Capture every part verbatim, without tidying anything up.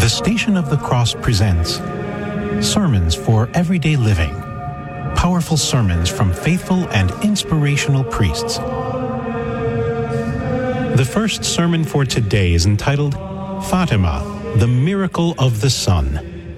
The Station of the Cross presents Sermons for Everyday Living. Powerful sermons from faithful and inspirational priests. The first sermon for today is entitled Fatima, the Miracle of the Sun.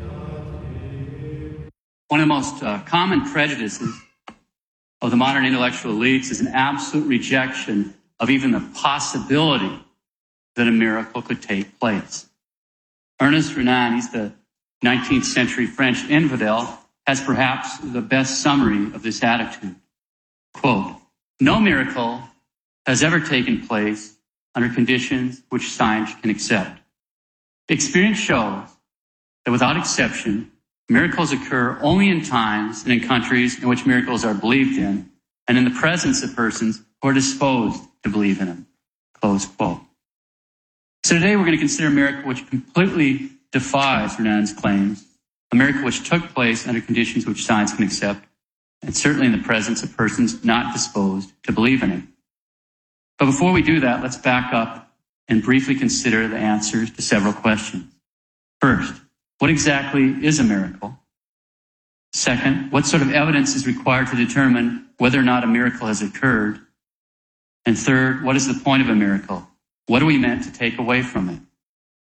One of the most uh, common prejudices of the modern intellectual elites is an absolute rejection of even the possibility that a miracle could take place. Ernest Renan, he's the nineteenth century French infidel, has perhaps the best summary of this attitude. Quote, "No miracle has ever taken place under conditions which science can accept. Experience shows that without exception, miracles occur only in times and in countries in which miracles are believed in, and in the presence of persons who are disposed to believe in them." Close quote. So today we're going to consider a miracle which completely defies Renan's claims, a miracle which took place under conditions which science can accept, and certainly in the presence of persons not disposed to believe in it. But before we do that, let's back up and briefly consider the answers to several questions. First, what exactly is a miracle? Second, what sort of evidence is required to determine whether or not a miracle has occurred? And third, what is the point of a miracle? What are we meant to take away from it?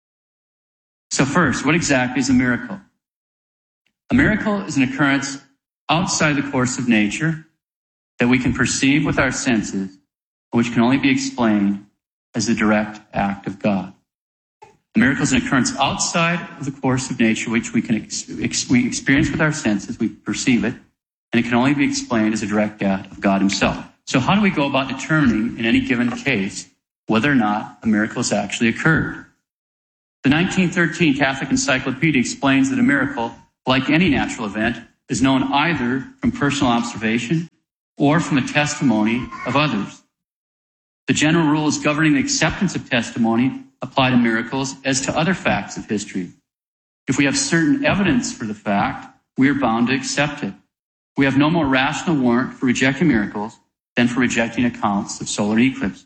So first, what exactly is a miracle? A miracle is an occurrence outside the course of nature that we can perceive with our senses, which can only be explained as the direct act of God. A miracle is an occurrence outside of the course of nature, which we can ex- ex- we experience with our senses, we perceive it, and it can only be explained as a direct act of God himself. So how do we go about determining in any given case whether or not a miracle has actually occurred? The nineteen thirteen Catholic Encyclopedia explains that a miracle, like any natural event, is known either from personal observation or from the testimony of others. The general rules governing the acceptance of testimony apply to miracles as to other facts of history. If we have certain evidence for the fact, we are bound to accept it. We have no more rational warrant for rejecting miracles than for rejecting accounts of solar eclipses.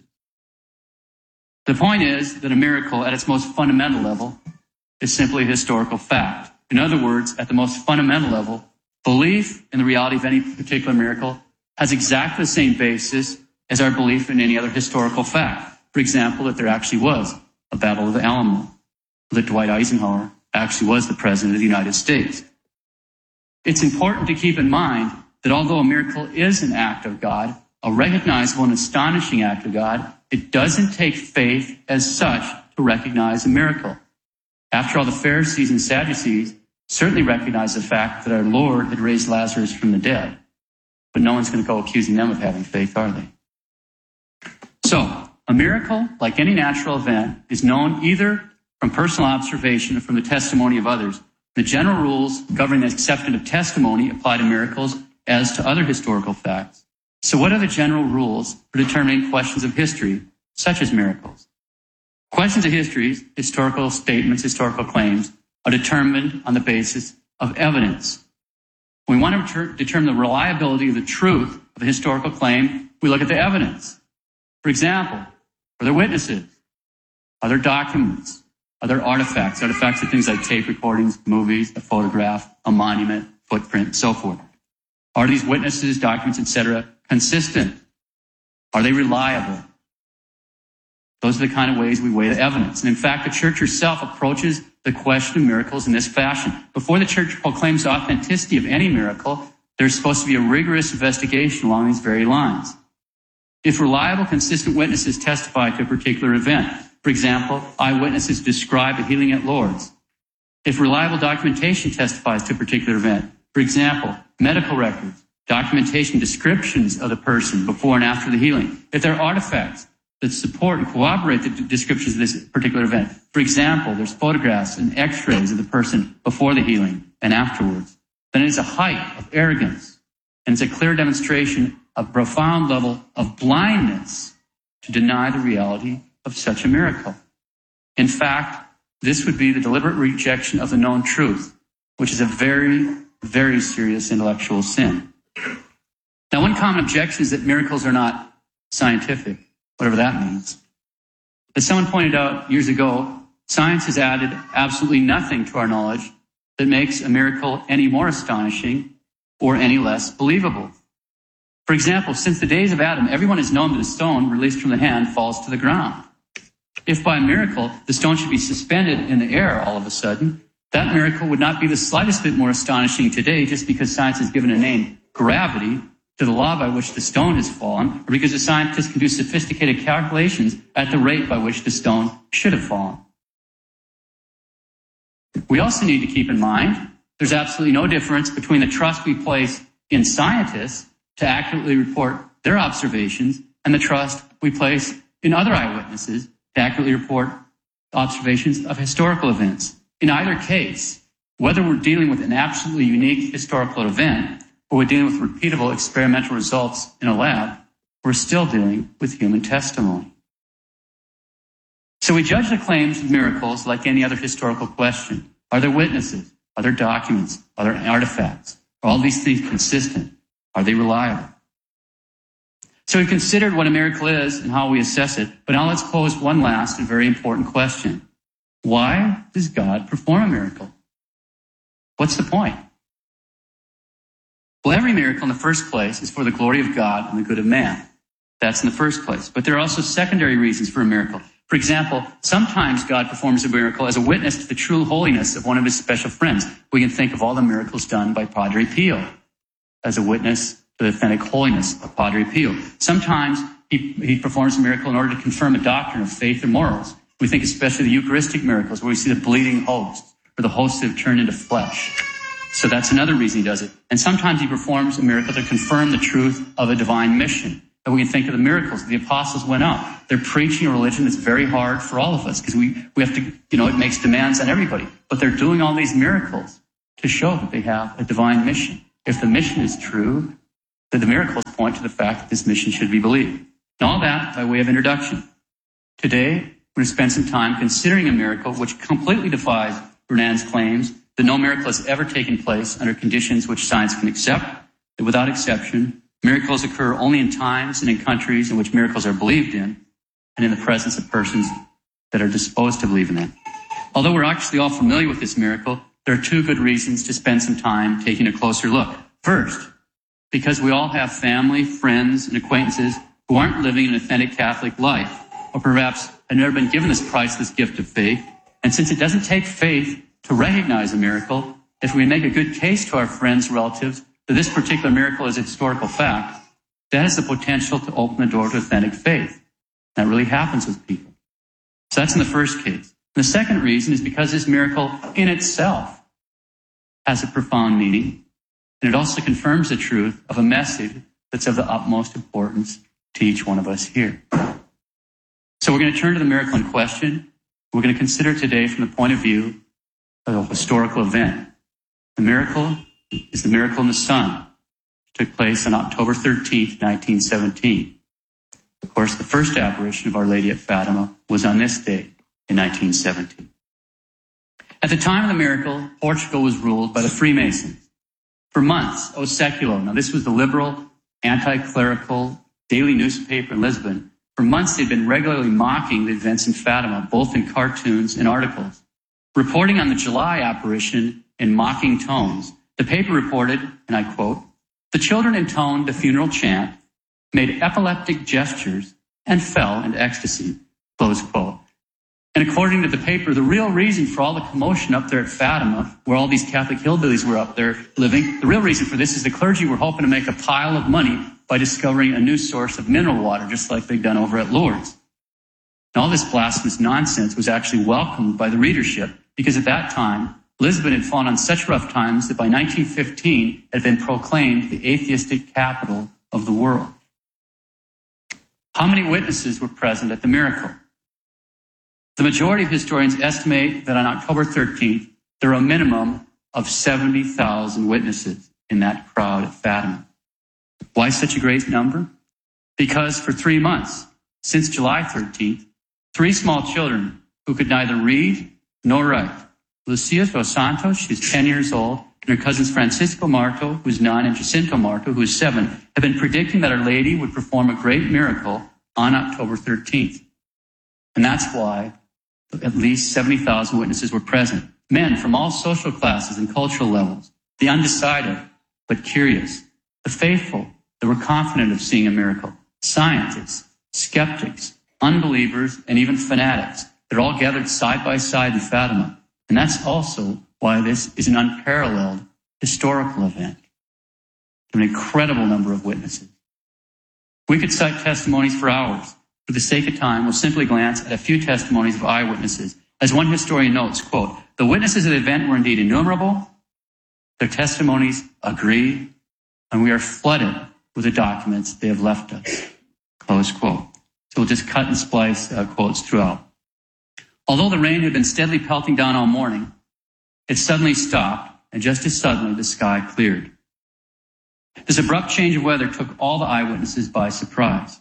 The point is that a miracle at its most fundamental level is simply a historical fact. In other words, at the most fundamental level, belief in the reality of any particular miracle has exactly the same basis as our belief in any other historical fact. For example, that there actually was a Battle of the Alamo, that Dwight Eisenhower actually was the President of the United States. It's important to keep in mind that although a miracle is an act of God, a recognizable and astonishing act of God, it doesn't take faith as such to recognize a miracle. After all, the Pharisees and Sadducees certainly recognized the fact that our Lord had raised Lazarus from the dead. But no one's going to go accusing them of having faith, are they? So, a miracle, like any natural event, is known either from personal observation or from the testimony of others. The general rules governing the acceptance of testimony apply to miracles as to other historical facts. So what are the general rules for determining questions of history, such as miracles? Questions of history, historical statements, historical claims, are determined on the basis of evidence. When we want to determine the reliability of the truth of a historical claim, we look at the evidence. For example, are there witnesses? Are there documents? Are there artifacts? Artifacts are things like tape recordings, movies, a photograph, a monument, footprint, so forth. Are these witnesses, documents, et cetera consistent? Are they reliable? Those are the kind of ways we weigh the evidence. And in fact, the church herself approaches the question of miracles in this fashion. Before the church proclaims the authenticity of any miracle, there's supposed to be a rigorous investigation along these very lines. If reliable, consistent witnesses testify to a particular event, for example, eyewitnesses describe a healing at Lourdes. If reliable documentation testifies to a particular event, for example, medical records, documentation, descriptions of the person before and after the healing. If there are artifacts that support and corroborate the descriptions of this particular event, for example, there's photographs and x-rays of the person before the healing and afterwards, then it's a height of arrogance, and it's a clear demonstration of profound level of blindness to deny the reality of such a miracle. In fact, this would be the deliberate rejection of the known truth, which is a very, very serious intellectual sin. Now, one common objection is that miracles are not scientific, whatever that means. As someone pointed out years ago, science has added absolutely nothing to our knowledge that makes a miracle any more astonishing or any less believable. For example, since the days of Adam, everyone has known that a stone released from the hand falls to the ground. If by miracle the stone should be suspended in the air all of a sudden, that miracle would not be the slightest bit more astonishing today just because science has given a name, gravity, to the law by which the stone has fallen, or because the scientists can do sophisticated calculations at the rate by which the stone should have fallen. We also need to keep in mind there's absolutely no difference between the trust we place in scientists to accurately report their observations and the trust we place in other eyewitnesses to accurately report observations of historical events. In either case, whether we're dealing with an absolutely unique historical event or we're dealing with repeatable experimental results in a lab, we're still dealing with human testimony. So we judge the claims of miracles like any other historical question. Are there witnesses? Are there documents? Are there artifacts? Are all these things consistent? Are they reliable? So we've considered what a miracle is and how we assess it, but now let's pose one last and very important question. Why does God perform a miracle? What's the point? Well, every miracle in the first place is for the glory of God and the good of man. That's in the first place. But there are also secondary reasons for a miracle. For example, sometimes God performs a miracle as a witness to the true holiness of one of his special friends. We can think of all the miracles done by Padre Pio as a witness to the authentic holiness of Padre Pio. Sometimes he, he performs a miracle in order to confirm a doctrine of faith or morals. We think especially the Eucharistic miracles where we see the bleeding hosts or the hosts that have turned into flesh. So that's another reason he does it. And sometimes he performs a miracle to confirm the truth of a divine mission. And we can think of the miracles. The apostles went out. They're preaching a religion that's very hard for all of us because we, we have to, you know, it makes demands on everybody. But they're doing all these miracles to show that they have a divine mission. If the mission is true, then the miracles point to the fact that this mission should be believed. And all that by way of introduction. Today, we're going to spend some time considering a miracle which completely defies Renan's claims that no miracle has ever taken place under conditions which science can accept, that without exception, miracles occur only in times and in countries in which miracles are believed in, and in the presence of persons that are disposed to believe in them. Although we're actually all familiar with this miracle, there are two good reasons to spend some time taking a closer look. First, because we all have family, friends, and acquaintances who aren't living an authentic Catholic life, or perhaps have never been given this priceless gift of faith. And since it doesn't take faith to recognize a miracle, if we make a good case to our friends, relatives, that this particular miracle is a historical fact, that has the potential to open the door to authentic faith. That really happens with people. So that's in the first case. The second reason is because this miracle in itself has a profound meaning, and it also confirms the truth of a message that's of the utmost importance to each one of us here. So we're going to turn to the miracle in question. We're going to consider it today from the point of view of a historical event. The miracle is the miracle in the sun. It took place on October thirteenth, nineteen seventeen. Of course, the first apparition of Our Lady at Fatima was on this day in nineteen seventeen. At the time of the miracle, Portugal was ruled by the Freemasons. For months, O Século, now this was the liberal, anti-clerical daily newspaper in Lisbon. For months, they'd been regularly mocking the events in Fatima, both in cartoons and articles. Reporting on the July apparition in mocking tones, the paper reported, and I quote, "The children intoned the funeral chant, made epileptic gestures, and fell into ecstasy," close quote. And according to the paper, the real reason for all the commotion up there at Fatima, where all these Catholic hillbillies were up there living, the real reason for this is the clergy were hoping to make a pile of money by discovering a new source of mineral water, just like they've done over at Lourdes. And all this blasphemous nonsense was actually welcomed by the readership, because at that time, Lisbon had fallen on such rough times that by nineteen fifteen, it had been proclaimed the atheistic capital of the world. How many witnesses were present at the miracle? The majority of historians estimate that on October thirteenth, there were a minimum of seventy thousand witnesses in that crowd at Fatima. Why such a great number? Because for three months, since July thirteenth, three small children who could neither read nor write, Lucia dos Santos, she's ten years old, and her cousins Francisco Marto, who's nine, and Jacinto Marto, who's seven, have been predicting that Our Lady would perform a great miracle on October thirteenth. And that's why at least seventy thousand witnesses were present. Men from all social classes and cultural levels, the undecided but curious, the faithful that were confident of seeing a miracle, scientists, skeptics, unbelievers, and even fanatics. They're all gathered side by side in Fatima. And that's also why this is an unparalleled historical event. An incredible number of witnesses. We could cite testimonies for hours. For the sake of time, we'll simply glance at a few testimonies of eyewitnesses. As one historian notes, quote, "The witnesses of the event were indeed innumerable. Their testimonies agree, and we are flooded with the documents they have left us." Close quote. So we'll just cut and splice uh, quotes throughout. Although the rain had been steadily pelting down all morning, it suddenly stopped, and just as suddenly the sky cleared. This abrupt change of weather took all the eyewitnesses by surprise.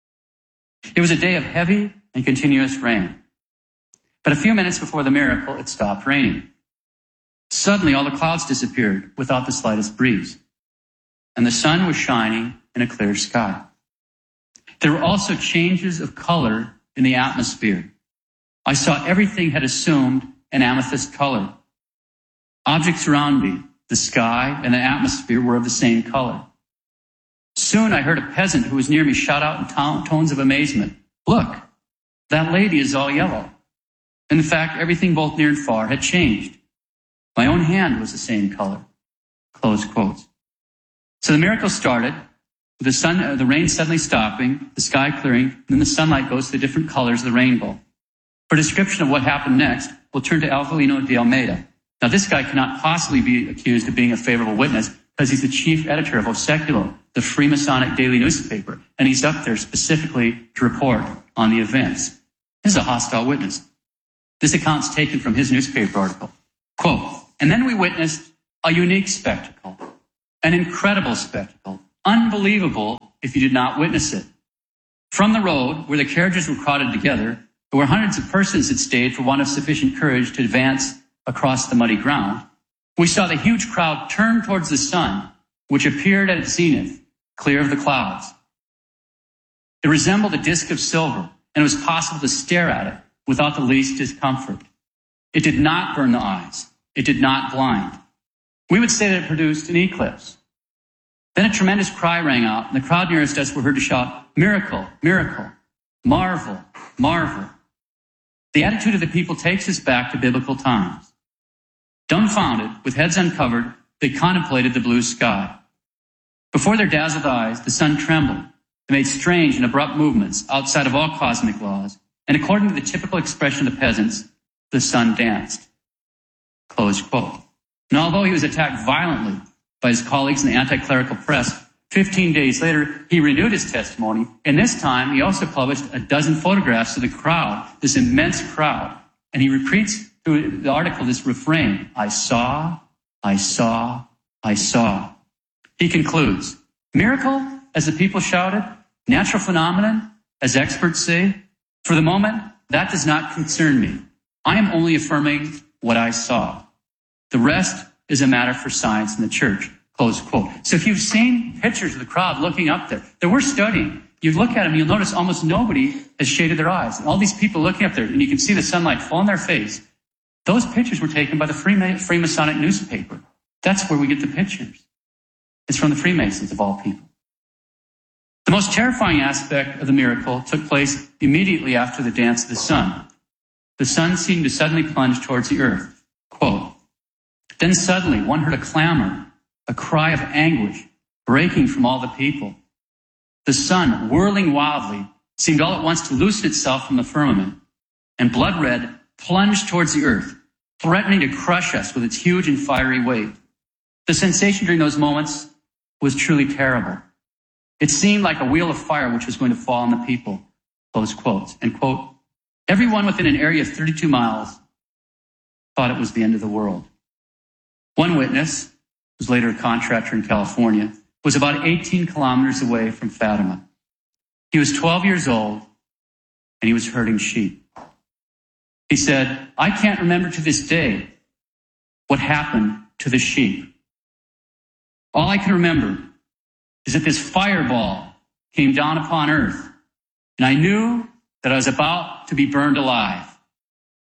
It was a day of heavy and continuous rain. But a few minutes before the miracle, it stopped raining. Suddenly, all the clouds disappeared without the slightest breeze, and the sun was shining in a clear sky. There were also changes of color in the atmosphere. I saw everything had assumed an amethyst color. Objects around me, the sky and the atmosphere, were of the same color. Soon I heard a peasant who was near me shout out in to- tones of amazement, "Look, that lady is all yellow." In fact, everything both near and far had changed. My own hand was the same color. Close quotes. So the miracle started with the sun, uh, the rain suddenly stopping, the sky clearing, and then the sunlight goes to the different colors of the rainbow. For a description of what happened next, we'll turn to Avelino de Almeida. Now, this guy cannot possibly be accused of being a favorable witness because he's the chief editor of O Seculo, the Freemasonic daily newspaper, and he's up there specifically to report on the events. This is a hostile witness. This account's taken from his newspaper article. Quote, "And then we witnessed a unique spectacle, an incredible spectacle, unbelievable if you did not witness it. From the road, where the carriages were crowded together, there were hundreds of persons that stayed for want of sufficient courage to advance across the muddy ground. We saw the huge crowd turn towards the sun, which appeared at its zenith, clear of the clouds. It resembled a disk of silver, and it was possible to stare at it without the least discomfort. It did not burn the eyes. It did not blind. We would say that it produced an eclipse. Then a tremendous cry rang out, and the crowd nearest us were heard to shout, 'Miracle, miracle, marvel, marvel.' The attitude of the people takes us back to biblical times. Dumbfounded, with heads uncovered, they contemplated the blue sky. Before their dazzled eyes, the sun trembled. It made strange and abrupt movements outside of all cosmic laws, and according to the typical expression of the peasants, the sun danced." Close quote. And although he was attacked violently by his colleagues in the anti-clerical press, fifteen days later, he renewed his testimony, and this time he also published a dozen photographs of the crowd, this immense crowd, and he repeats through the article this refrain, "I saw, I saw, I saw." He concludes, "Miracle, as the people shouted, natural phenomenon, as experts say, for the moment, that does not concern me. I am only affirming what I saw. The rest is a matter for science and the church." Close quote. So if you've seen pictures of the crowd looking up there, that we're studying, you look at them, you'll notice almost nobody has shaded their eyes. And all these people looking up there, and you can see the sunlight fall on their face. Those pictures were taken by the Freemasonic newspaper. That's where we get the pictures. It's from the Freemasons, of all people. The most terrifying aspect of the miracle took place immediately after the dance of the sun. The sun seemed to suddenly plunge towards the earth. Quote, "Then suddenly one heard a clamor, a cry of anguish breaking from all the people. The sun, whirling wildly, seemed all at once to loosen itself from the firmament, and blood red plunged towards the earth, threatening to crush us with its huge and fiery weight. The sensation during those moments was truly terrible. It seemed like a wheel of fire which was going to fall on the people." Close quotes. And quote, "Everyone within an area of thirty-two miles thought it was the end of the world." One witness, who was later a contractor in California, was about eighteen kilometers away from Fatima. He was twelve years old, and he was herding sheep. He said, "I can't remember to this day what happened to the sheep. All I can remember is that this fireball came down upon earth, and I knew that I was about to be burned alive.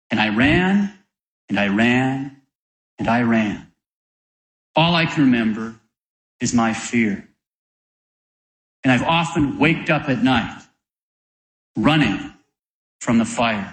And I ran, and I ran, and I ran. All I can remember is my fear. And I've often waked up at night running from the fire.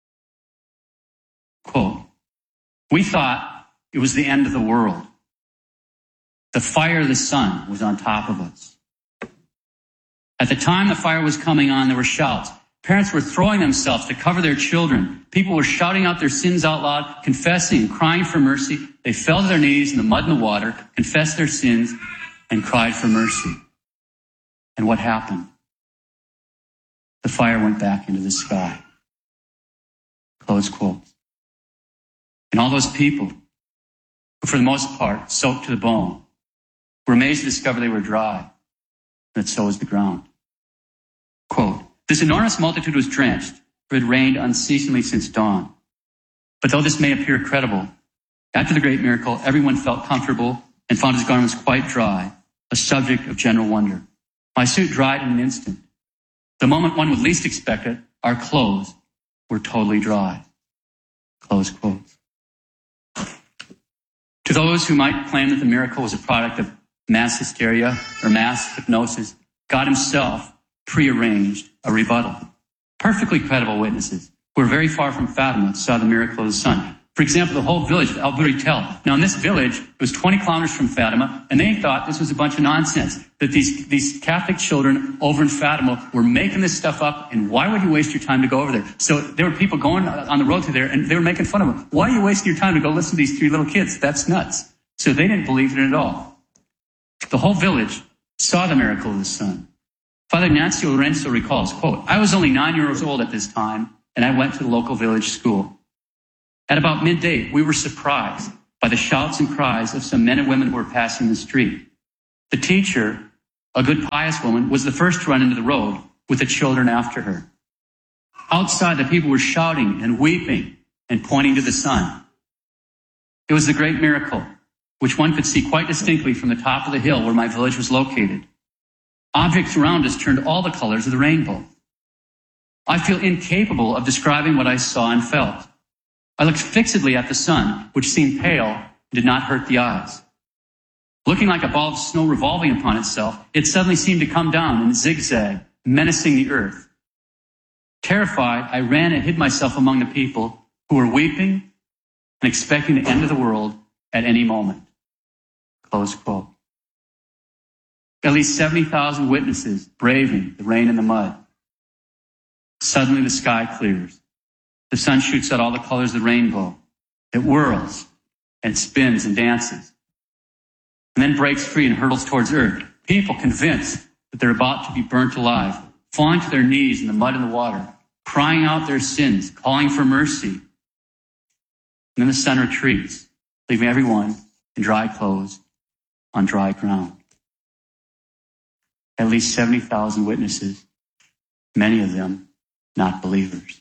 Quote, we thought it was the end of the world. The fire of the sun was on top of us. At the time the fire was coming on, there were shouts. Parents were throwing themselves to cover their children. People were shouting out their sins out loud, confessing and crying for mercy. They fell to their knees in the mud and the water, confessed their sins, and cried for mercy. And what happened? The fire went back into the sky. Close quote. And all those people, who for the most part soaked to the bone, were amazed to discover they were dry, and that so was the ground. Quote, this enormous multitude was drenched, for it had rained unceasingly since dawn. But though this may appear credible, after the great miracle, everyone felt comfortable and found his garments quite dry, a subject of general wonder. My suit dried in an instant. The moment one would least expect it, our clothes were totally dry. Close quote. To those who might claim that the miracle was a product of mass hysteria or mass hypnosis, God himself prearranged a rebuttal. Perfectly credible witnesses who were very far from Fatima saw the miracle of the sun. For example, the whole village of Al Buritel. Now, in this village, it was twenty kilometers from Fatima, and they thought this was a bunch of nonsense, that these, these Catholic children over in Fatima were making this stuff up, and why would you waste your time to go over there? So there were people going on the road to there, and they were making fun of them. Why are you wasting your time to go listen to these three little kids? That's nuts. So they didn't believe in it at all. The whole village saw the miracle of the sun. Father Ignacio Lorenzo recalls, quote, I was only nine years old at this time, and I went to the local village school. At about midday, we were surprised by the shouts and cries of some men and women who were passing the street. The teacher, a good pious woman, was the first to run into the road with the children after her. Outside, the people were shouting and weeping and pointing to the sun. It was the great miracle, which one could see quite distinctly from the top of the hill where my village was located. Objects around us turned all the colors of the rainbow. I feel incapable of describing what I saw and felt. I looked fixedly at the sun, which seemed pale and did not hurt the eyes. Looking like a ball of snow revolving upon itself, it suddenly seemed to come down in a zigzag, menacing the earth. Terrified, I ran and hid myself among the people who were weeping and expecting the end of the world at any moment. Close quote. At least seventy thousand witnesses braving the rain and the mud. Suddenly the sky clears. The sun shoots out all the colors of the rainbow. It whirls and spins and dances, and then breaks free and hurtles towards earth. People convinced that they're about to be burnt alive, falling to their knees in the mud and the water, crying out their sins, calling for mercy. And then the sun retreats, leaving everyone in dry clothes on dry ground. At least seventy thousand witnesses, many of them not believers.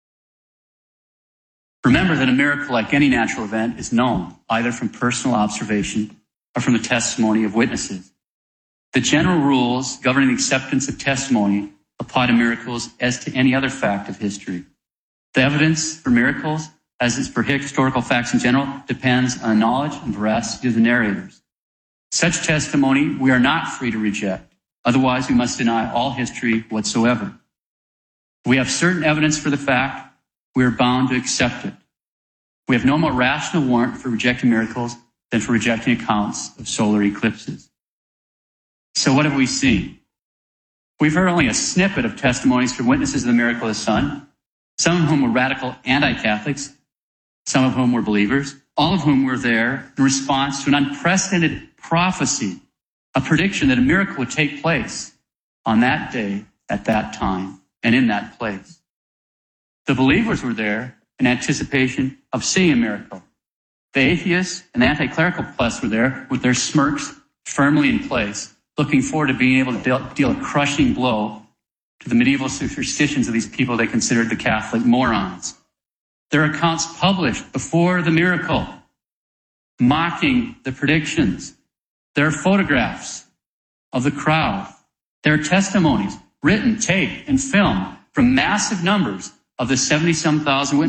Remember that a miracle, like any natural event, is known either from personal observation or from the testimony of witnesses. The general rules governing the acceptance of testimony apply to miracles as to any other fact of history. The evidence for miracles, as is for historical facts in general, depends on the knowledge and veracity of the narrators. Such testimony we are not free to reject. Otherwise, we must deny all history whatsoever. We have certain evidence for the fact, we are bound to accept it. We have no more rational warrant for rejecting miracles than for rejecting accounts of solar eclipses. So what have we seen? We've heard only a snippet of testimonies from witnesses of the miracle of the sun, some of whom were radical anti-Catholics, some of whom were believers, all of whom were there in response to an unprecedented prophecy, a prediction that a miracle would take place on that day, at that time, and in that place. The believers were there in anticipation of seeing a miracle. The atheists and the anti-clerical press were there with their smirks firmly in place, looking forward to being able to deal, deal a crushing blow to the medieval superstitions of these people they considered the Catholic morons. Their accounts published before the miracle, mocking the predictions. Their photographs of the crowd. Their testimonies, written, taped, and filmed from massive numbers of the seventy-some thousand witnesses.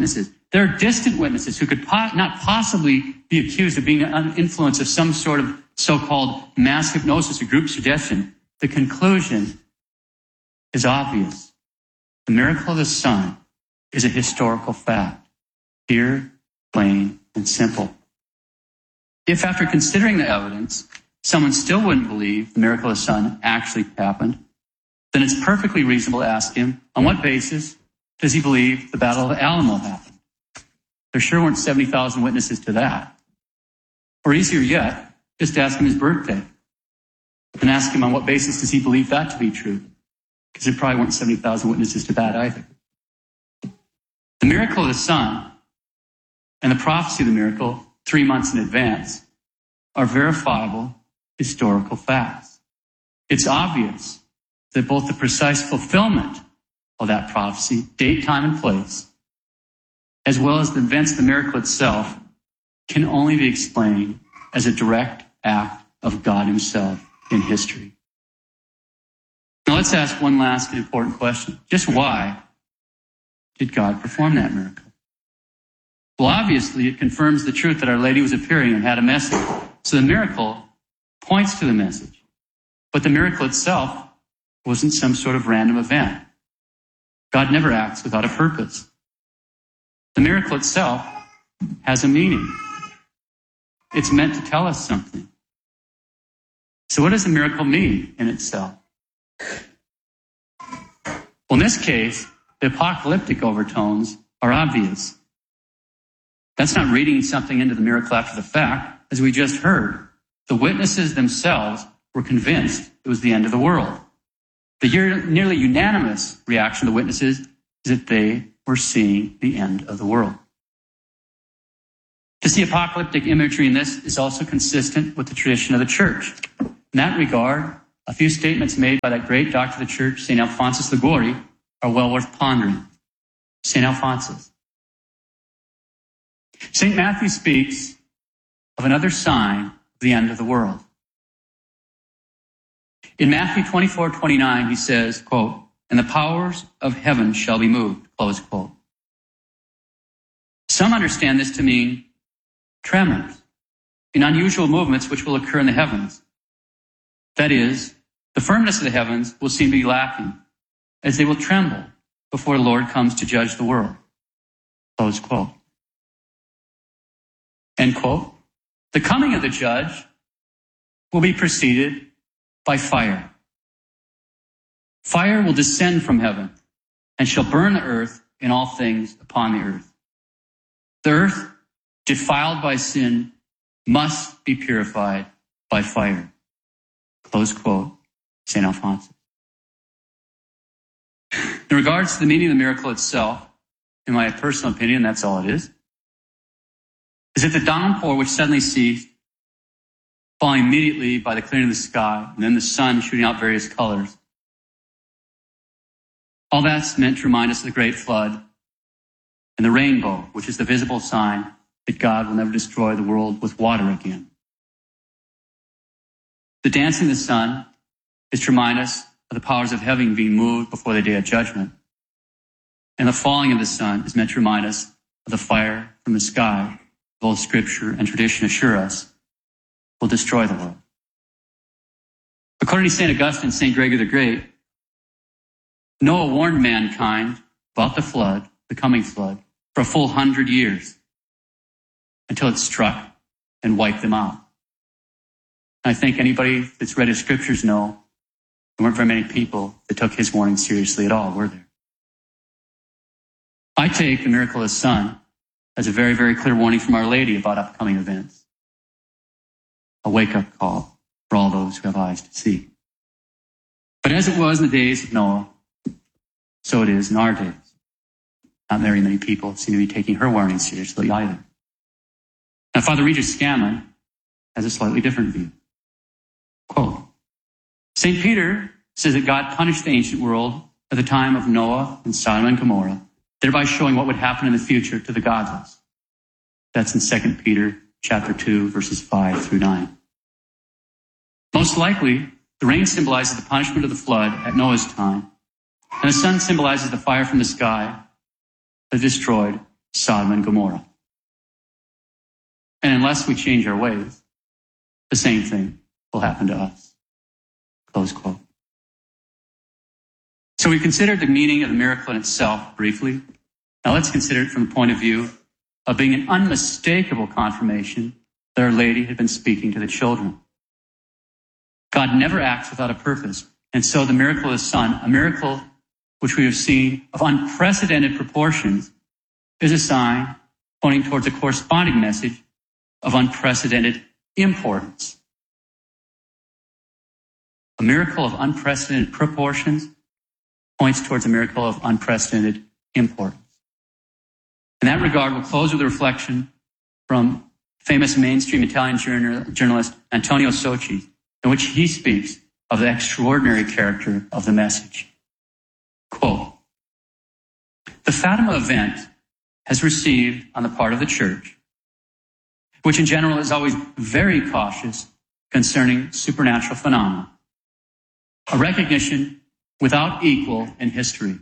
There are distant witnesses who could po- not possibly be accused of being under influence of some sort of so-called mass hypnosis or group suggestion. The conclusion is obvious. The miracle of the sun is a historical fact. Pure, plain, and simple. If after considering the evidence, someone still wouldn't believe the miracle of the sun actually happened, then it's perfectly reasonable to ask him, on what basis does he believe the Battle of the Alamo happened? There sure weren't seventy thousand witnesses to that. Or easier yet, just ask him his birthday and ask him on what basis does he believe that to be true? Because there probably weren't seventy thousand witnesses to that either. The miracle of the sun and the prophecy of the miracle three months in advance are verifiable historical facts. It's obvious that both the precise fulfillment of that prophecy, date, time, and place, as well as the events of the miracle itself, can only be explained as a direct act of God himself in history. Now let's ask one last and important question. Just why did God perform that miracle? Well, obviously, it confirms the truth that Our Lady was appearing and had a message. So the miracle points to the message. But the miracle itself wasn't some sort of random event. God never acts without a purpose. The miracle itself has a meaning. It's meant to tell us something. So what does the miracle mean in itself? Well, in this case, the apocalyptic overtones are obvious. That's not reading something into the miracle after the fact. As we just heard, the witnesses themselves were convinced it was the end of the world. The nearly unanimous reaction of the witnesses is that they were seeing the end of the world. To see apocalyptic imagery in this is also consistent with the tradition of the church. In that regard, a few statements made by that great doctor of the church, Saint Alphonsus Liguori, are well worth pondering. Saint Alphonsus. Saint Matthew speaks of another sign of the end of the world. In Matthew twenty-four twenty-nine, he says, quote, "And the powers of heaven shall be moved," close quote. Some understand this to mean tremors in unusual movements which will occur in the heavens. That is, the firmness of the heavens will seem to be lacking, as they will tremble before the Lord comes to judge the world. Close quote. End quote. The coming of the judge will be preceded by fire. Fire will descend from heaven and shall burn the earth and all things upon the earth. The earth, defiled by sin, must be purified by fire. Close quote, Saint Alphonsus. In regards to the meaning of the miracle itself, in my personal opinion, that's all it is, is that the downpour which suddenly ceased, following immediately by the clearing of the sky, and then the sun shooting out various colors, all that's meant to remind us of the great flood and the rainbow, which is the visible sign that God will never destroy the world with water again. The dancing of the sun is to remind us of the powers of heaven being moved before the day of judgment. And the falling of the sun is meant to remind us of the fire from the sky, both scripture and tradition assure us will destroy the world. According to Saint Augustine and Saint Gregory the Great, Noah warned mankind about the flood, the coming flood, for a full hundred years until it struck and wiped them out. And I think anybody that's read his scriptures know there weren't very many people that took his warning seriously at all, were there? I take the miracle of the sun as a very, very clear warning from Our Lady about upcoming events. A wake-up call for all those who have eyes to see. But as it was in the days of Noah, so it is in our days. Not very many people seem to be taking her warning seriously either. Now, Father Regis Scanlon has a slightly different view. Quote, Saint Peter says that God punished the ancient world at the time of Noah and Sodom and Gomorrah, thereby showing what would happen in the future to the godless. That's in Second Peter chapter two, verses five through nine. Most likely, the rain symbolizes the punishment of the flood at Noah's time, and the sun symbolizes the fire from the sky that destroyed Sodom and Gomorrah. And unless we change our ways, the same thing will happen to us. Close quote. So we considered the meaning of the miracle in itself briefly. Now let's consider it from the point of view of being an unmistakable confirmation that Our Lady had been speaking to the children. God never acts without a purpose. And so the miracle of the Son, a miracle which we have seen of unprecedented proportions, is a sign pointing towards a corresponding message of unprecedented importance. A miracle of unprecedented proportions points towards a miracle of unprecedented importance. In that regard, we'll close with a reflection from famous mainstream Italian journalist Antonio Socci, in which he speaks of the extraordinary character of the message. Quote, "The Fatima event has received on the part of the Church, which in general is always very cautious concerning supernatural phenomena, a recognition without equal in history,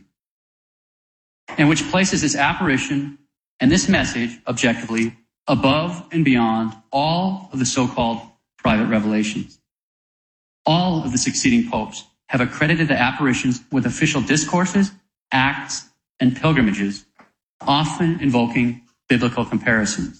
and which places this apparition and this message objectively above and beyond all of the so-called private revelations. All of the succeeding popes have accredited the apparitions with official discourses, acts, and pilgrimages, often invoking biblical comparisons.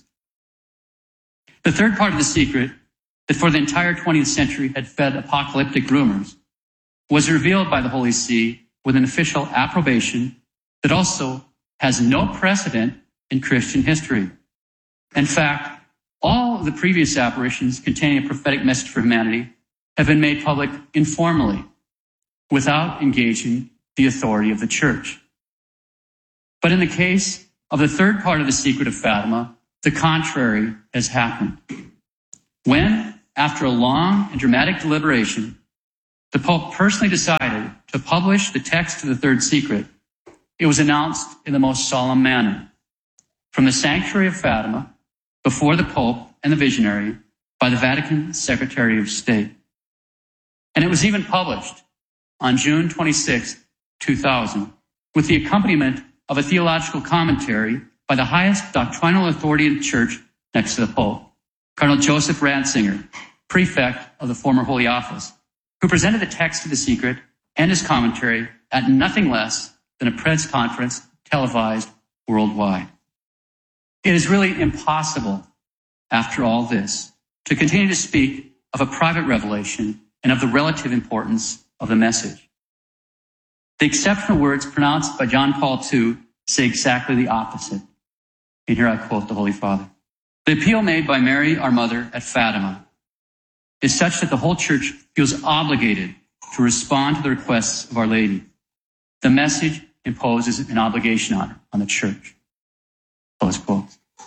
The third part of the secret that for the entire twentieth century had fed apocalyptic rumors was revealed by the Holy See with an official approbation that also has no precedent in Christian history. In fact, all of the previous apparitions containing a prophetic message for humanity have been made public informally, without engaging the authority of the Church. But in the case of the third part of the secret of Fatima, the contrary has happened. When, after a long and dramatic deliberation, the Pope personally decided to publish the text of the third secret, it was announced in the most solemn manner from the sanctuary of Fatima before the Pope and the visionary by the Vatican Secretary of State. And it was even published on June twenty-sixth, two thousand, with the accompaniment of a theological commentary by the highest doctrinal authority in the Church next to the Pope, Cardinal Joseph Ratzinger, prefect of the former Holy Office, who presented the text of the secret and his commentary at nothing less than a press conference televised worldwide. It is really impossible, after all this, to continue to speak of a private revelation and of the relative importance of the message. The exceptional words pronounced by John Paul the Second say exactly the opposite. And here I quote the Holy Father. "The appeal made by Mary, our mother, at Fatima is such that the whole Church feels obligated to respond to the requests of Our Lady. The message imposes an obligation on, on the Church." Close quote.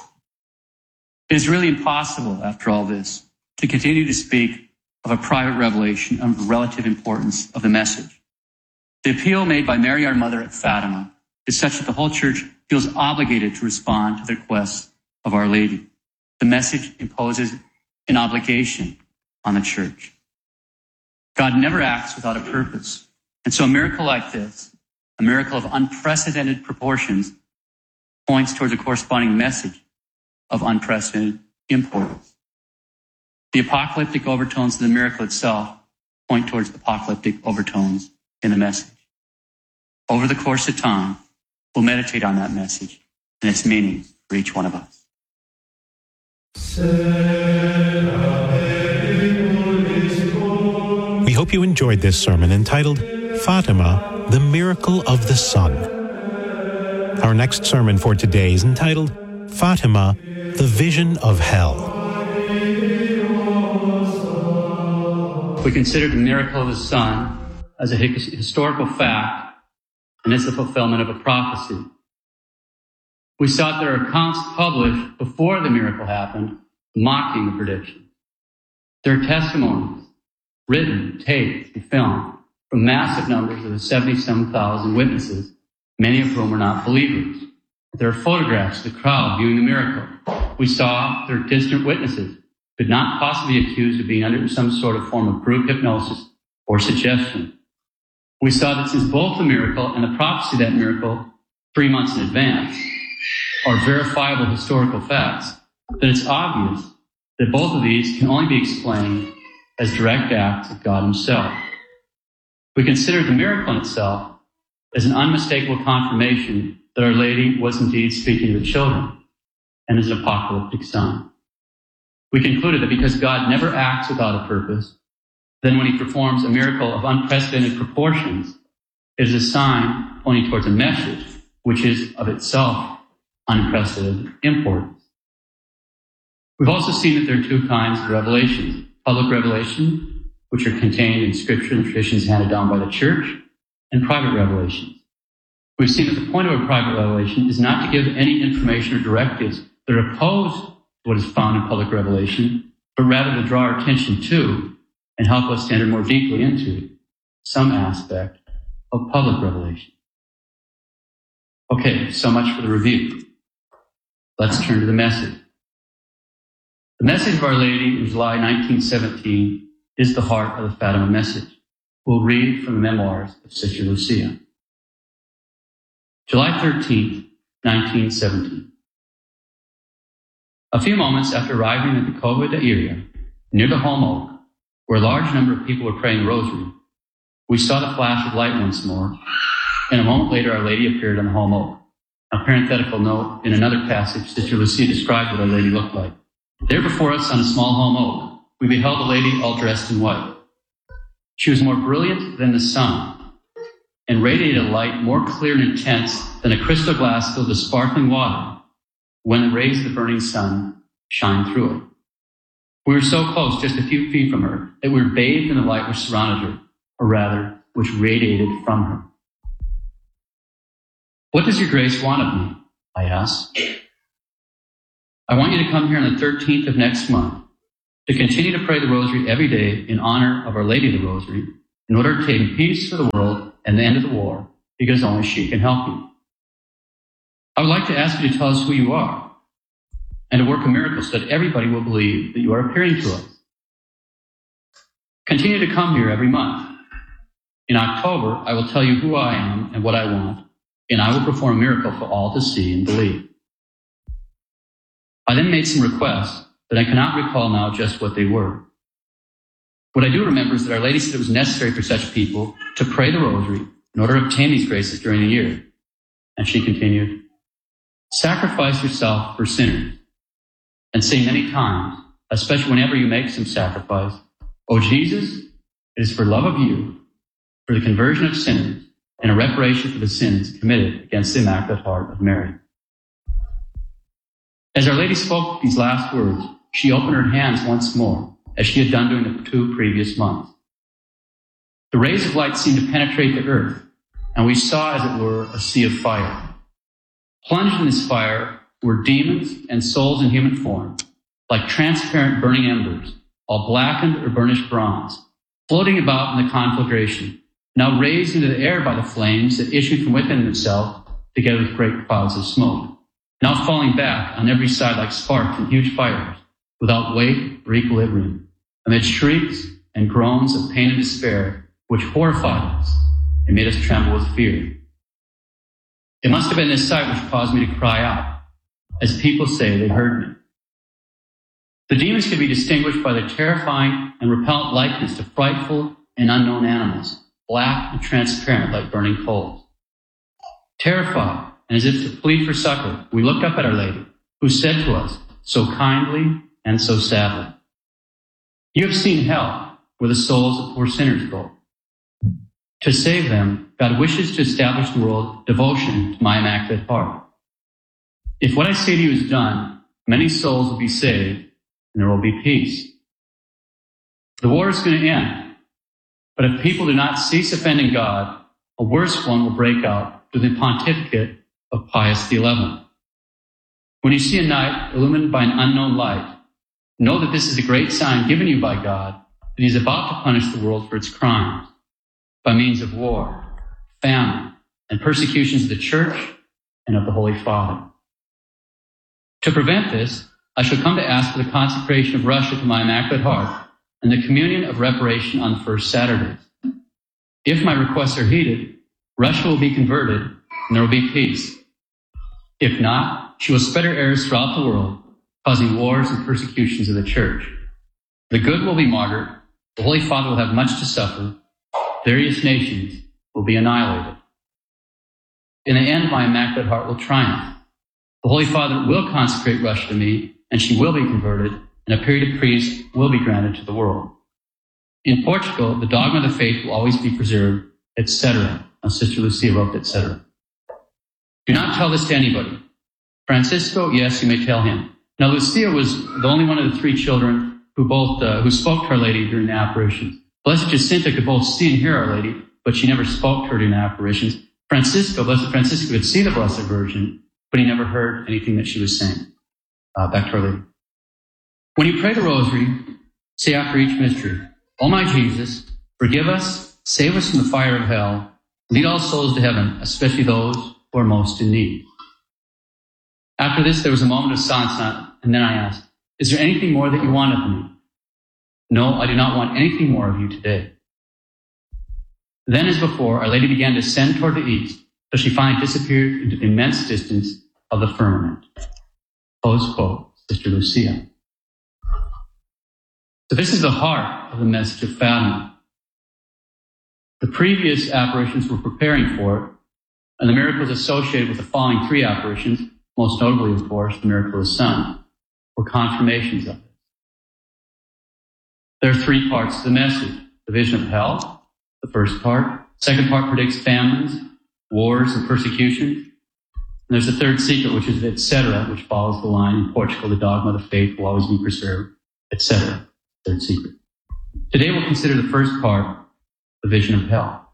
It is really impossible, after all this, to continue to speak of a private revelation of the relative importance of the message. The appeal made by Mary, our mother, at Fatima is such that the whole Church feels obligated to respond to the requests of Our Lady. The message imposes an obligation on the Church. God never acts without a purpose. And so a miracle like this, a miracle of unprecedented proportions, points towards a corresponding message of unprecedented importance. The apocalyptic overtones of the miracle itself point towards apocalyptic overtones in the message. Over the course of time, we'll meditate on that message and its meaning for each one of us. We hope you enjoyed this sermon entitled Fatima, the Miracle of the Sun. Our next sermon for today is entitled Fatima, the Vision of Hell. We consider the miracle of the Sun as a historical fact, and it's the fulfillment of a prophecy. We saw that there are accounts published before the miracle happened, mocking the prediction. There are testimonies, written, taped, and filmed from massive numbers of the seventy-seven thousand witnesses, many of whom were not believers. There are photographs of the crowd viewing the miracle. We saw there are distant witnesses, could not possibly be accused of being under some sort of form of group hypnosis or suggestion. We saw that since both the miracle and the prophecy of that miracle three months in advance, are verifiable historical facts, then it's obvious that both of these can only be explained as direct acts of God himself. We consider the miracle in itself as an unmistakable confirmation that Our Lady was indeed speaking to the children and is an apocalyptic sign. We concluded that because God never acts without a purpose, then when he performs a miracle of unprecedented proportions, it is a sign pointing towards a message which is of itself unprecedented importance. We've also seen that there are two kinds of revelations: public revelation, which are contained in scripture and traditions handed down by the church, and private revelations. We've seen that the point of a private revelation is not to give any information or directives that are opposed to what is found in public revelation, but rather to draw our attention to and help us to enter more deeply into some aspect of public revelation. Okay, so much for the review. Let's turn to the message. The message of Our Lady in July nineteen seventeen is the heart of the Fatima message. We'll read from the memoirs of Sister Lucia. July thirteenth, nineteen seventeen. A few moments after arriving at the Cova de Iria, near the Holm Oak, where a large number of people were praying the rosary, we saw the flash of light once more, and a moment later Our Lady appeared on the Holm Oak. A parenthetical note, in another passage, Sister Lucia described what Our Lady looked like. There before us on a small Holm Oak, we beheld a lady all dressed in white. She was more brilliant than the sun, and radiated a light more clear and intense than a crystal glass filled with sparkling water when the rays of the burning sun shine through it. We were so close, just a few feet from her, that we were bathed in the light which surrounded her, or rather, which radiated from her. "What does your grace want of me?" I asked. "I want you to come here on the thirteenth of next month to continue to pray the rosary every day in honor of Our Lady of the Rosary, in order to obtain peace for the world and the end of the war, because only she can help you. I would like to ask you to tell us who you are and to work a miracle so that everybody will believe that you are appearing to us. Continue to come here every month. In October, I will tell you who I am and what I want, and I will perform a miracle for all to see and believe." I then made some requests, but I cannot recall now just what they were. What I do remember is that Our Lady said it was necessary for such people to pray the rosary in order to obtain these graces during the year. And she continued, "Sacrifice yourself for sinners, and say many times, especially whenever you make some sacrifice, 'O Jesus, it is for love of you, for the conversion of sinners, and a reparation for the sins committed against the Immaculate Heart of Mary.'" As Our Lady spoke these last words, she opened her hands once more, as she had done during the two previous months. The rays of light seemed to penetrate the earth, and we saw, as it were, a sea of fire. Plunged in this fire were demons and souls in human form, like transparent burning embers, all blackened or burnished bronze, floating about in the conflagration, now raised into the air by the flames that issued from within themselves, together with great clouds of smoke, now falling back on every side like sparks in huge fires, without weight or equilibrium, amid shrieks and groans of pain and despair, which horrified us and made us tremble with fear. It must have been this sight which caused me to cry out, as people say they heard me. The demons could be distinguished by their terrifying and repellent likeness to frightful and unknown animals, black and transparent like burning coals. Terrified, and as if to plead for succor, we looked up at Our Lady, who said to us so kindly and so sadly, "You have seen hell, where the souls of poor sinners go. To save them, God wishes to establish in the world devotion to my Immaculate Heart. If what I say to you is done, many souls will be saved, and there will be peace. The war is going to end, but if people do not cease offending God, a worse one will break out through the pontificate of Pius the eleventh. When you see a night illumined by an unknown light, know that this is a great sign given you by God that he is about to punish the world for its crimes by means of war, famine, and persecutions of the Church and of the Holy Father. To prevent this, I shall come to ask for the consecration of Russia to my Immaculate Heart and the communion of reparation on the first Saturdays. If my requests are heeded, Russia will be converted and there will be peace. If not, she will spread her errors throughout the world, causing wars and persecutions of the church. The good will be martyred, the Holy Father will have much to suffer, various nations will be annihilated. In the end, my Immaculate Heart will triumph. The Holy Father will consecrate Russia to me, and she will be converted, and a period of peace will be granted to the world. In Portugal, the dogma of the faith will always be preserved, et cetera. Now, Sister Lucia wrote, et cetera. Do not tell this to anybody. Francisco, yes, you may tell him. Now, Lucia was the only one of the three children who both uh, who spoke to Our Lady during the apparitions. Blessed Jacinta could both see and hear Our Lady, but she never spoke to her during the apparitions. Francisco, Blessed Francisco, could see the Blessed Virgin, but he never heard anything that she was saying. Uh, back to Our Lady. When you pray the Rosary, say after each mystery, O my Jesus, forgive us, save us from the fire of hell, lead all souls to heaven, especially those who are most in need. After this, there was a moment of silence, and then I asked, is there anything more that you want of me? No, I do not want anything more of you today. Then, as before, Our Lady began to ascend toward the east, till she finally disappeared into the immense distance of the firmament. Close quote, Sister Lucia. So this is the heart of the message of Fatima. The previous apparitions were preparing for it, and the miracles associated with the following three apparitions, most notably, of course, the miracle of the sun, were confirmations of it. There are three parts to the message. The vision of hell, the first part. Second part predicts famines, wars, and persecutions. And there's a third secret, which is et cetera, which follows the line, in Portugal, the dogma of the faith will always be preserved, et cetera. Third secret. Today we'll consider the first part, the vision of hell.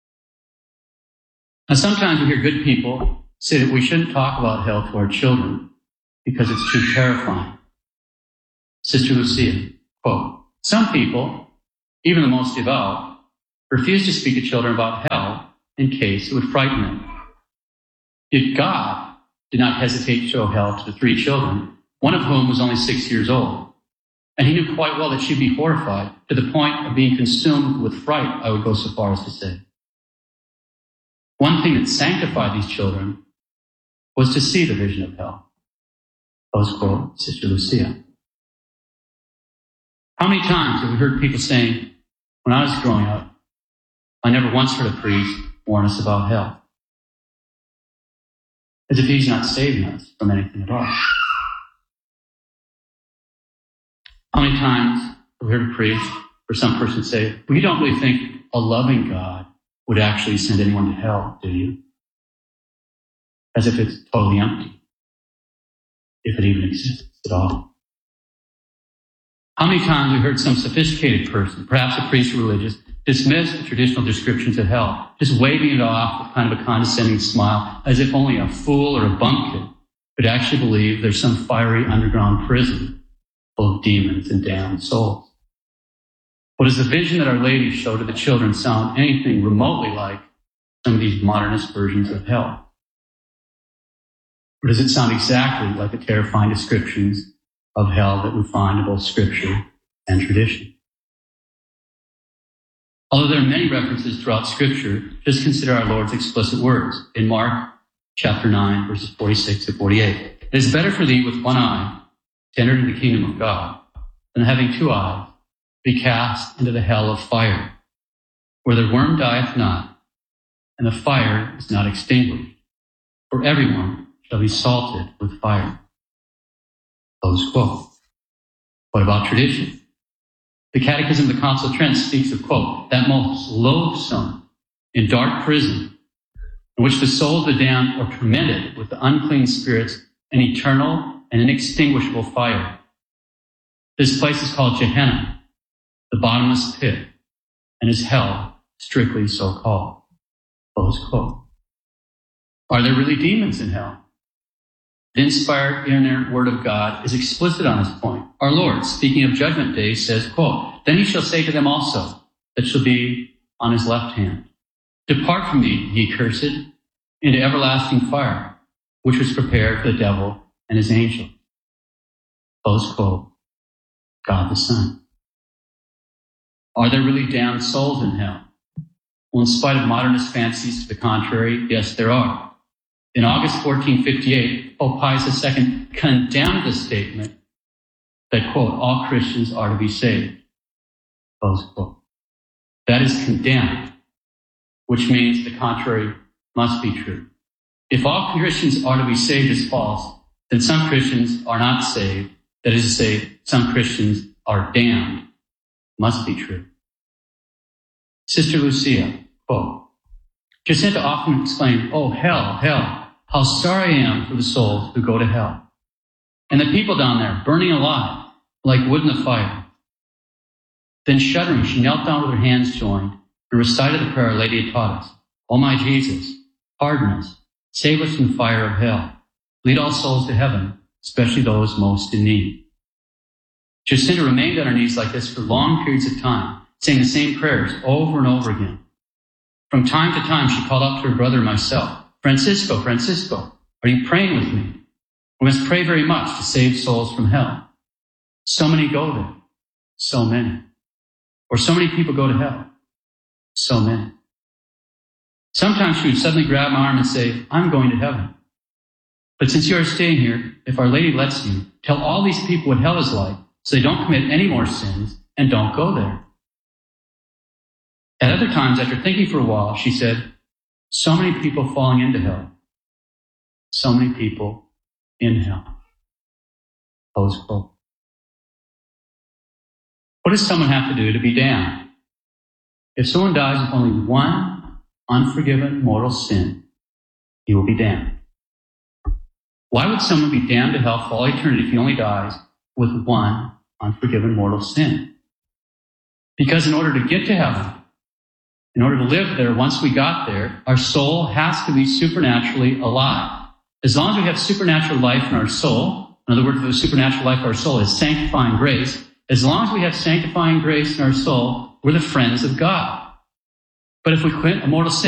Now sometimes we hear good people say that we shouldn't talk about hell to our children because it's too terrifying. Sister Lucia, quote, some people, even the most devout, refuse to speak to children about hell in case it would frighten them. Yet God did not hesitate to show hell to the three children, one of whom was only six years old. And he knew quite well that she'd be horrified to the point of being consumed with fright, I would go so far as to say. One thing that sanctified these children was to see the vision of hell. Close quote, Sister Lucia. How many times have we heard people saying, when I was growing up, I never once heard a priest warn us about hell? As if he's not saving us from anything at all. How many times have we heard a priest or some person say, well, you don't really think a loving God would actually send anyone to hell, do you? As if it's totally empty, if it even exists at all. How many times have we heard some sophisticated person, perhaps a priest or religious, dismiss the traditional descriptions of hell, just waving it off with kind of a condescending smile, as if only a fool or a bumpkin could actually believe there's some fiery underground prison full of demons and damned souls. What does the vision that Our Lady showed to the children sound anything remotely like some of these modernist versions of hell? Or does it sound exactly like the terrifying descriptions of hell that we find in both Scripture and tradition? Although there are many references throughout Scripture, just consider our Lord's explicit words in Mark chapter nine, verses forty-six to forty-eight. It is better for thee with one eye to enter into the kingdom of God than having two eyes to be cast into the hell of fire, where the worm dieth not, and the fire is not extinguished. For everyone shall be salted with fire. Close quote. What about tradition? The Catechism of the Council of Trent speaks of, quote, that most loathsome and dark prison in which the souls of the damned are tormented with the unclean spirits and eternal and inextinguishable fire. This place is called Gehenna, the bottomless pit, and is hell, strictly so called. Close quote. Are there really demons in hell? The inspired, inerrant Word of God is explicit on this point. Our Lord, speaking of Judgment Day, says, quote, then he shall say to them also, that shall be on his left hand, depart from me, ye cursed, into everlasting fire, which was prepared for the devil and his angel. Close quote. God the Son. Are there really damned souls in hell? Well, in spite of modernist fancies to the contrary, yes, there are. In August fourteen fifty-eight, Pope Pius the Second condemned the statement that, quote, all Christians are to be saved, close quote. That is condemned, which means the contrary must be true. If all Christians are to be saved is false, then some Christians are not saved. That is to say, some Christians are damned. Must be true. Sister Lucia, quote, Jacinta often exclaimed, oh, hell, hell, how sorry I am for the souls who go to hell. And the people down there burning alive like wood in the fire. Then shuddering, she knelt down with her hands joined and recited the prayer Our Lady had taught us. O my Jesus, pardon us, save us from the fire of hell. Lead all souls to heaven, especially those most in need. Jacinta remained on her knees like this for long periods of time, saying the same prayers over and over again. From time to time, she called out to her brother and myself, Francisco, Francisco, are you praying with me? We must pray very much to save souls from hell. So many go there. So many. Or so many people go to hell. So many. Sometimes she would suddenly grab my arm and say, I'm going to heaven. But since you are staying here, if Our Lady lets you, tell all these people what hell is like so they don't commit any more sins and don't go there. At other times, after thinking for a while, she said, so many people falling into hell. So many people in hell. Close quote. What does someone have to do to be damned? If someone dies with only one unforgiven mortal sin, he will be damned. Why would someone be damned to hell for all eternity if he only dies with one unforgiven mortal sin? Because in order to get to heaven, in order to live there, once we got there, our soul has to be supernaturally alive. As long as we have supernatural life in our soul, in other words, the supernatural life of our soul is sanctifying grace, as long as we have sanctifying grace in our soul, we're the friends of God. But if we commit a mortal sin,